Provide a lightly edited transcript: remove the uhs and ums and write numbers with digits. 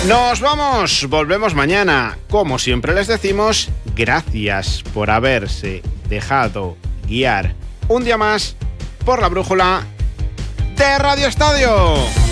Nos vamos, volvemos mañana. Como siempre les decimos, gracias por haberse dejado guiar un día más por la brújula de Radio Estadio.